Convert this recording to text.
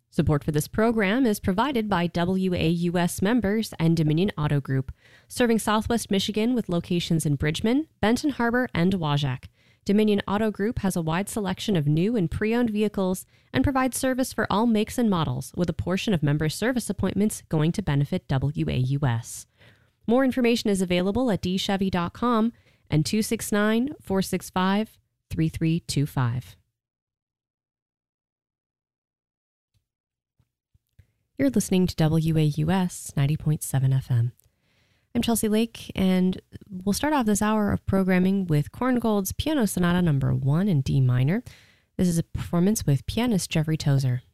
Support for this program is provided by WAUS members and Dominion Auto Group, serving Southwest Michigan with locations in Bridgman, Benton Harbor, and Wajack. Dominion Auto Group has a wide selection of new and pre-owned vehicles and provides service for all makes and models, with a portion of member service appointments going to benefit WAUS. More information is available at dchevy.com and 269-465-3325. You're listening to WAUS 90.7 FM. I'm Chelsea Lake, and we'll start off this hour of programming with Korngold's Piano Sonata No. 1 in D minor. This is a performance with pianist Jeffrey Tozer.